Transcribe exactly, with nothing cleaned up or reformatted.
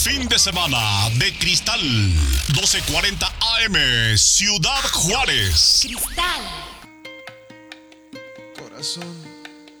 fin de semana de Cristal. doce cuarenta A M, Ciudad Juárez. Cristal. Corazón.